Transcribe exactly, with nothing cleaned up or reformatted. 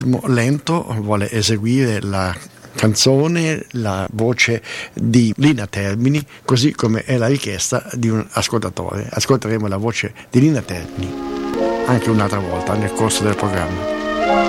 lento, vuole eseguire la canzone, la voce di Lina Termini, così come è la richiesta di un ascoltatore. Ascolteremo la voce di Lina Termini anche un'altra volta nel corso del programma.